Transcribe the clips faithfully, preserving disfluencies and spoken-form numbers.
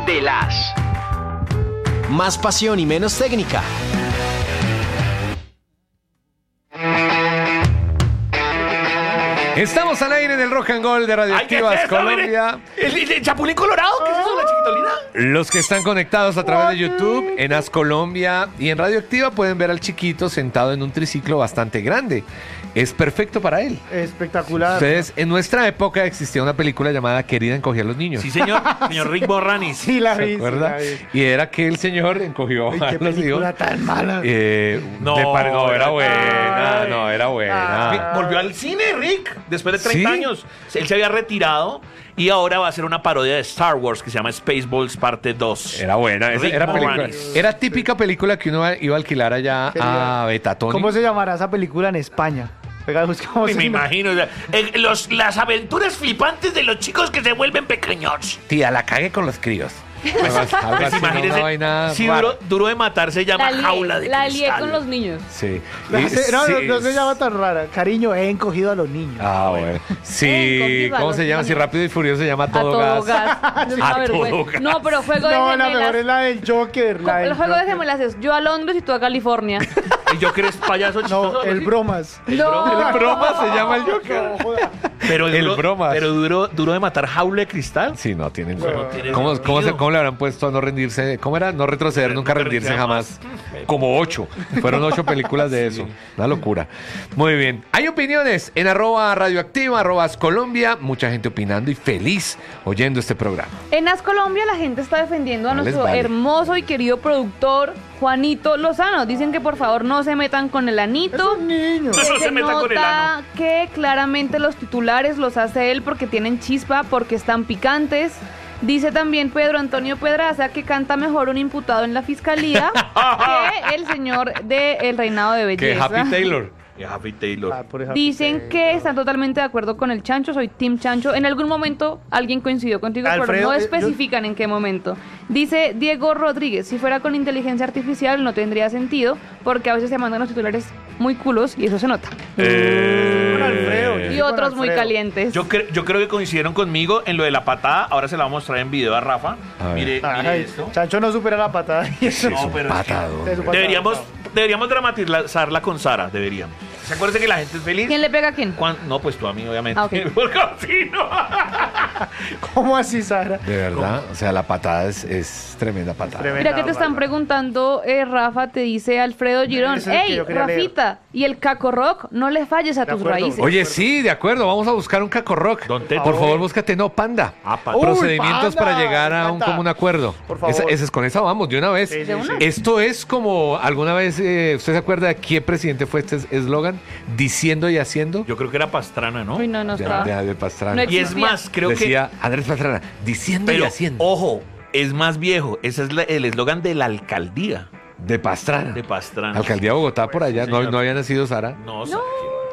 de las. Más pasión y menos técnica. Estamos al aire en el Rock and Roll de Radioactivas Ay, ¿qué es eso, Colombia. ¿El, el, el Chapulín Colorado? ¿Qué es eso, la chiquitolina? Los que están conectados a través de YouTube, en As Colombia y en Radioactiva pueden ver al chiquito sentado en un triciclo bastante grande. Es perfecto para él. Espectacular. Ustedes, en nuestra época existía una película llamada Querida encogía a los niños. Sí, señor. Señor Rick Moranis. Sí, la vi. ¿Se acuerda? Sí, la vi. Y era que el señor encogió Ay, a qué los hijos. película tan mala. Eh, No, de par- no, era ay. buena, no, era buena. Ay. Volvió al cine, Rick, después de treinta ¿Sí? años. Él se había retirado y ahora va a hacer una parodia de Star Wars que se llama Spaceballs parte dos. Era buena, esa Rick era película. Moranis. Era típica película que uno iba a alquilar allá a Betatoni. ¿Cómo se llamará esa película en España? Oiga, buscamos Me, me el- imagino. o sea, eh, los, las aventuras flipantes de los chicos que se vuelven pequeños. Tía, la cagué con los críos. Algo así, algo Pues así, ¿no? imagínese, Una vaina si rara. duro, duro de matar se llama La lié, Jaula de la Cristal. lié con los niños. Sí. No, Y- no, sí, no, no se llama tan rara. Cariño, he encogido a los niños. Ah, bueno. Sí, Encogido a ¿cómo los se llama? Si niños. Rápido y Furioso se llama A Todo, todo Gas. gas. Es una A todo vergüenza. gas. No, pero juego de No, gemelas. la mejor es la del Joker. La el del juego de Joker. gemelas es yo a Londres y tú a California. ¿El Joker es payaso chistoso? No, el ¿sí? bromas. No. El broma se llama el Joker. No, joda. Pero El duro, bromas. Pero duro, duro de matar Jaula de Cristal. Sí, no, tienen... No tiene ¿Cómo, sentido. cómo, se- ¿Cómo le habrán puesto a no rendirse? ¿Cómo era? No retroceder, nunca Nunca rendirse rendirse jamás. Como ocho. Fueron ocho películas de eso. Una locura. Muy bien. Hay opiniones en arroba radioactiva, arroba Colombia. Mucha gente opinando y feliz oyendo este programa. En As Colombia la gente está defendiendo a No les nuestro vale. hermoso y querido productor Juanito Lozano. Dicen que por favor no se metan con el anito. Esos niños. No Que se se meta con el nota ano. que claramente los titulares los hace él porque tienen chispa, porque están picantes. Dice también Pedro Antonio Pedraza que canta mejor un imputado en la fiscalía que el señor del reinado de Que belleza. Happy Taylor. Y Happy Taylor. Ah, por ejemplo, Dicen que están totalmente de acuerdo con el Chancho, soy Team Chancho. En algún momento alguien coincidió contigo, pero Alfredo, no eh, yo- especifican en qué momento. Dice Diego Rodríguez, si fuera con inteligencia artificial no tendría sentido, porque a veces se mandan los titulares muy culos y eso se nota. Eh, Con Alfredo, yo Y Sí, con otros muy Alfredo. calientes. Yo, cre- yo creo que coincidieron conmigo en lo de la patada. Ahora se la voy a mostrar en video a Rafa. A ver. Mire, mire Ay, esto. Chancho no supera la patada. Y eso. No, pero es que- Patado. Es un patado. Deberíamos, deberíamos dramatizarla con Sara, deberíamos. ¿Se acuerdan que la gente es feliz? ¿Quién le pega a quién? Cuan- No, pues tú a mí, obviamente. Ah, ok. Porque así no. ¿Cómo así, Sara? De verdad, o sea, la patada es, es tremenda patada. Tremenda. Mira que te están preguntando, eh, Rafa, te dice Alfredo Girón. Ese es el que ¡Ey, yo quería leer. Rafita! Y el Caco Rock, no le falles a De tus acuerdo. raíces. Oye, sí, de acuerdo, vamos a buscar un caco rock. Don Teto. Por favor, búscate, no, Panda. Ah, Panda. Uy, Procedimientos Panda, para llegar a me un encanta. común acuerdo. Por favor. Esa, esa es con esa vamos, de una vez. Sí, sí, ¿De una? sí. Esto es como, ¿alguna vez eh, usted se acuerda de qué presidente fue este eslogan? Diciendo y haciendo. Yo creo que era Pastrana, ¿no? Uy, no, no De, está. de- de Pastrana. No Y es existía. más, creo Decía Andrés Pastrana, diciendo y que. Pero, haciendo. ojo, es más viejo. Ese es la- el eslogan de la alcaldía De Pastrana. de Pastrana. Alcaldía de Bogotá por allá. Sí, no, señor. no había nacido Sara. No, sé.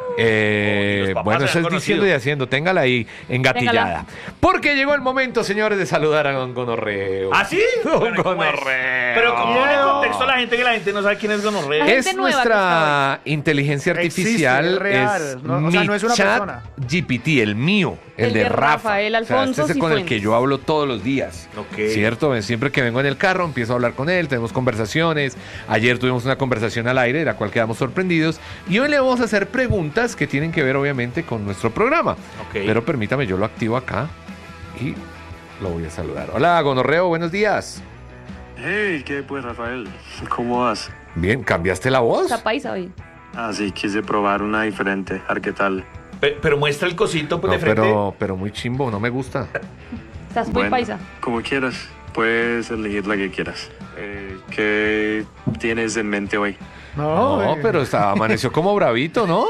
Eh, Los papás bueno, se eso han es diciendo y conocido. haciendo. Téngala ahí engatillada. Téngala. Porque llegó el momento, señores, de saludar a Don Gonorreo. ¿Ah, sí? Don Bueno, ¿cómo es? Gonorreo. Pero como pone en contexto a la gente que la gente no sabe quién es Gonorrea. Gente Es nueva que nuestra inteligencia Existe, artificial. es real, es no- o sea, mi no es una chat persona. G P T, el mío, el, El de de Rafa. Rafael O sea, Alfonso este es con el que Cifuentes. yo hablo todos los días. Ok. ¿Cierto? Siempre que vengo en el carro empiezo a hablar con él, tenemos conversaciones. Ayer tuvimos una conversación al aire, de la cual quedamos sorprendidos. Y hoy le vamos a hacer preguntas que tienen que ver, obviamente, con nuestro programa. Ok. Pero permítame, yo lo activo acá y lo voy a saludar. Hola, Gonorreo, buenos días. Hey, ¿qué pues, Rafael? ¿Cómo vas? Bien, ¿cambiaste la voz? Está paisa hoy. Ah, sí, quise probar una diferente. A ver qué tal. Pe- Pero muestra el cosito pues, No, de frente. pero, pero muy chimbo, no me gusta. Estás muy Bueno, paisa. como quieras. Puedes elegir la que quieras. Eh, ¿Qué tienes en mente hoy? No, No, eh. pero está, amaneció como bravito, ¿no?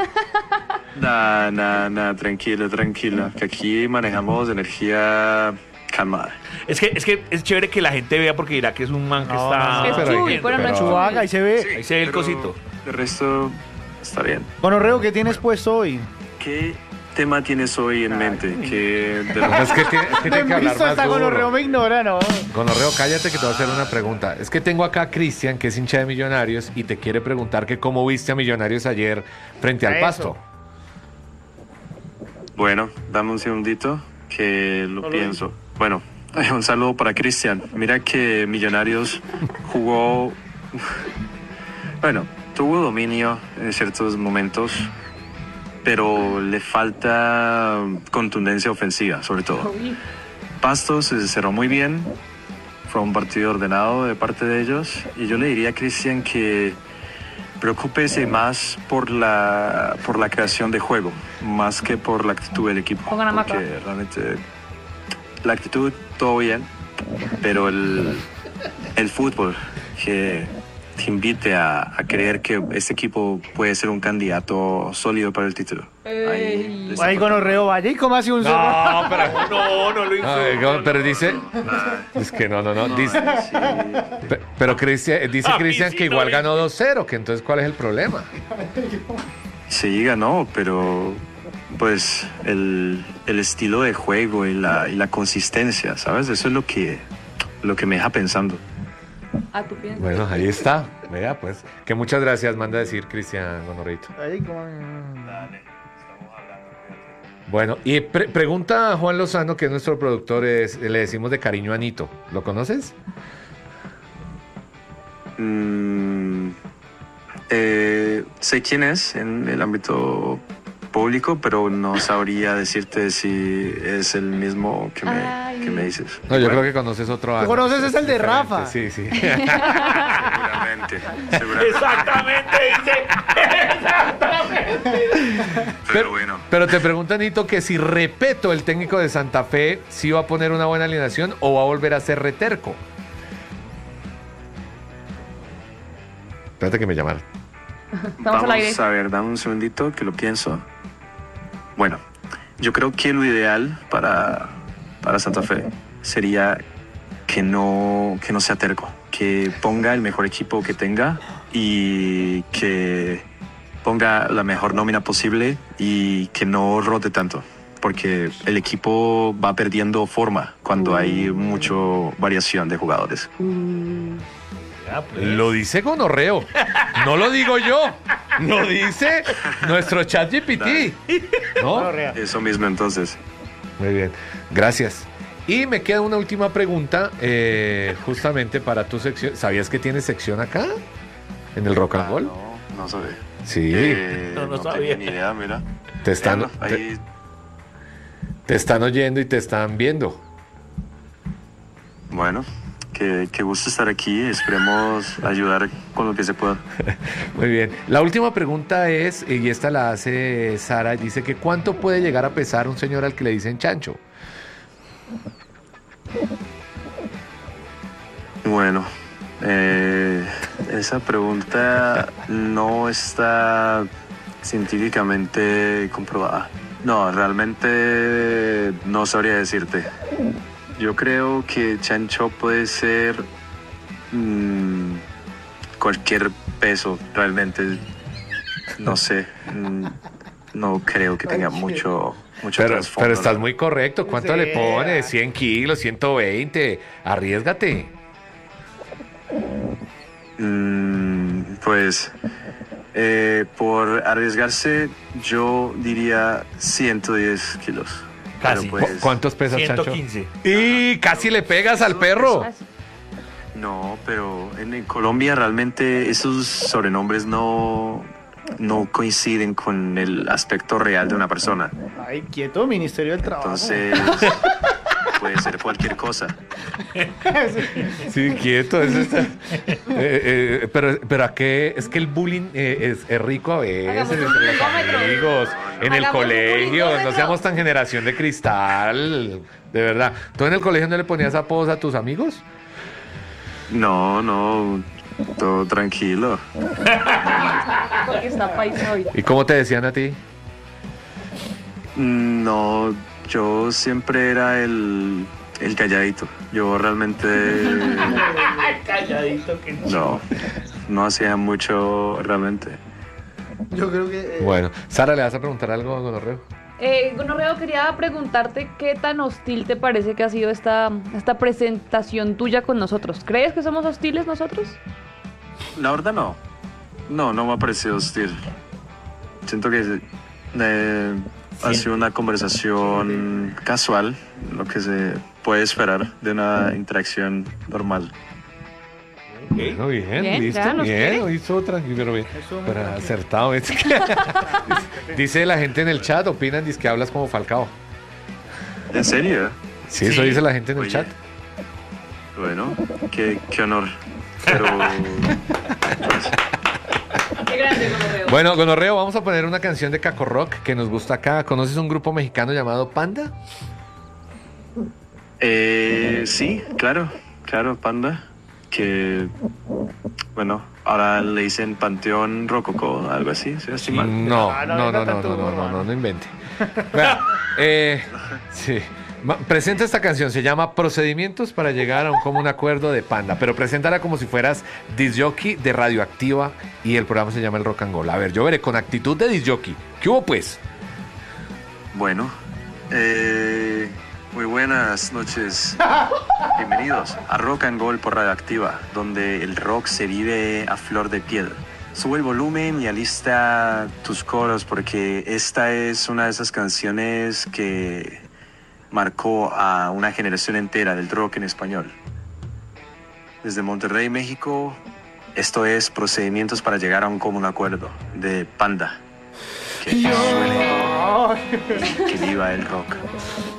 Nah, nah, nah, tranquila, tranquila. Que aquí manejamos energía calmada. Es que, es que es chévere que la gente vea porque dirá que es un man que No, está. no, no. Es pero- chuy, pero no es pero- chuy. Chubaca, ahí se ve. Ahí se ve el Pero cosito. De resto, está bien. Gonorreo, ¿qué tienes puesto hoy? ¿Qué tema tienes hoy en mente? ¿Qué de lo- Es que tiene, es que tiene que hablar Visto, más hasta duro. Gonorreo me ignora, ¿no? Gonorreo, cállate que te voy a hacer una pregunta. Es que tengo acá a Cristian, que es hincha de Millonarios, y te quiere preguntar que cómo viste a Millonarios ayer frente al Eso. Pasto. Bueno, dame un segundito que lo No lo pienso. Bueno, Ay, un saludo para Cristian. Mira que Millonarios jugó, bueno, tuvo dominio en ciertos momentos, pero le falta contundencia ofensiva, sobre todo. Pasto se cerró muy bien, fue un partido ordenado de parte de ellos, y yo le diría a Cristian que preocúpese más por la, por la creación de juego, más que por la actitud del equipo. Pongan a Maca. Porque realmente la actitud, todo bien, pero el, el fútbol que te invite a, a creer que este equipo puede ser un candidato sólido para el título. Ahí, les Ahí con Orreo vaya y cómo hace un zorro. No, pero, No, no lo hizo. Ay, ¿cómo? Pero dice, es que no, no, no, dice, Sí. pe- pero Cristian, dice A mí Cristian sí que no igual me- ganó dos cero, que entonces ¿cuál es el problema? Sí, ganó, pero pues el, el estilo de juego y la, y la consistencia, ¿sabes? Eso es lo que, lo que me deja pensando. Ah, tú piensas. Bueno, ahí está, vea pues, que muchas gracias, manda a decir Cristian Gonorrito. Ahí como... Bueno, y pre- pregunta a Juan Lozano, que es nuestro productor, es- le decimos de cariño a Nito, ¿lo conoces? Mm, eh, sé quién es en el ámbito público, pero no sabría decirte si es el mismo que me, Ay. que me dices. No, yo creo que conoces otro. ¿Tú conoces? Es el de diferente, Rafa. Sí, sí. Seguramente, seguramente. Exactamente, dice. Pero bueno. Pero te pregunta Nito que si Repeto, el técnico de Santa Fe, si va a poner una buena alineación o va a volver a ser reterco. Espérate que me llamaron. Estamos al aire. Vamos a ver, dame un segundito que lo pienso. Bueno, yo creo que lo ideal para, para Santa Fe sería que no, que no sea terco, que ponga el mejor equipo que tenga y que ponga la mejor nómina posible y que no rote tanto, porque el equipo va perdiendo forma cuando hay mucha variación de jugadores. Ya, pues. Lo dice Gonorreo. No lo digo yo. Lo dice nuestro chat G P T. ¿No? Orrea. Eso mismo entonces. Muy bien. Gracias. Y me queda una última pregunta, eh, justamente para tu sección. ¿Sabías que tienes sección acá? En el Rock and Ah, Roll. no, no sabía. Sí. Eh, No, no no sabía. tenía ni idea, mira. Te están, Bueno, te, ahí, te están oyendo y te están viendo. bueno, qué, qué gusto estar aquí. Esperemos ayudar con lo que se pueda. Muy bien. La última pregunta es, y esta la hace Sara, dice que ¿cuánto puede llegar a pesar un señor al que le dicen chancho? Bueno, eh, esa pregunta no está científicamente comprobada. No, realmente no sabría decirte. Yo creo que chancho puede ser mm, cualquier peso, realmente. No sé. mm, No creo que tenga mucho, mucho Pero, trasfondo, pero estás ¿no? muy correcto. ¿Cuánto Sí. le pones? ¿cien kilos? ¿ciento veinte? Arriesgate. Mm, pues eh, por arriesgarse yo diría ciento diez kilos. Casi. Pero pues, ¿Cu- ¿Cuántos pesas, ciento Chancho? quince. Y casi le pegas al perro. Ah, sí. no, pero en, en Colombia realmente esos sobrenombres no, no coinciden con el aspecto real de una persona. Ay, quieto, Ministerio del Trabajo. Entonces puede ser cualquier cosa. Sí, quieto. Eso está. Eh, eh, pero, pero ¿a qué? Es que el bullying eh, es, es rico a veces Hagamos un entre los bullyingómetro. amigos, en el Hagamos un colegio. No bullyingómetro. seamos tan generación de cristal. De verdad. ¿Tú en el colegio no le ponías apodos a tus amigos? No, no, todo tranquilo. Porque está paisa hoy. ¿Y cómo te decían a ti? Mm, No, yo siempre era el, el calladito. Yo realmente Calladito que no. no, no hacía mucho realmente. Yo creo que... eh, Bueno, Sara, ¿le vas a preguntar algo a Gonorreo? Eh, Gonorreo, quería preguntarte qué tan hostil te parece que ha sido esta, esta presentación tuya con nosotros. ¿Crees que somos hostiles nosotros? La verdad no. No, no me ha parecido hostil. Siento que eh, ha Sí. sido una conversación casual, lo que se puede esperar de una interacción normal. Bueno, bien, Bien, listo, ya, nos bien, quiere. lo hizo tranquilo, pero bien. Eso muy Pero tranquilo. acertado. Es que- dice la gente en el chat, opinan, dice que hablas como Falcao. ¿En serio? Sí, eso Sí. dice la gente en el Oye, chat. Bueno, qué, qué honor. Pero Qué grande, Gonorreo. Bueno, Gonorreo, vamos a poner una canción de Caco Rock que nos gusta acá. ¿Conoces un grupo mexicano llamado Panda? eh, sí, claro, claro, Panda. Que, bueno, ahora le dicen Panteón Rococó, algo así, si no estoy mal. No, Ah, no, no, no, venga no, tanto, no, no, no, hermano. no, no invente. Vea, eh, sí. Ma- Presenta esta canción, se llama Procedimientos para llegar a un común acuerdo de Panda, pero preséntala como si fueras disjockey de Radioactiva y el programa se llama El Rock and Roll. A ver, yo veré con actitud de disjockey. ¿Qué hubo pues? Bueno, eh, muy buenas noches. Bienvenidos a Rock and Roll por Radioactiva, donde el rock se vive a flor de piel. Sube el volumen y alista tus coros porque esta es una de esas canciones que marcó a una generación entera del rock en español. Desde Monterrey, México, esto es Procedimientos para llegar a un común acuerdo de Panda. Que suene, que viva el rock.